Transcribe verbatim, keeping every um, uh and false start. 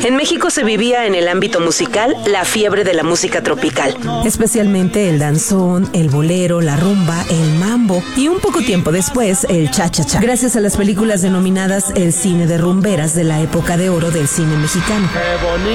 En México se vivía en el ámbito musical la fiebre de la música tropical. Especialmente el danzón, el bolero, la rumba, el mambo y un poco tiempo después el cha-cha-cha. Gracias a las películas denominadas el cine de rumberas de la época de oro del cine mexicano.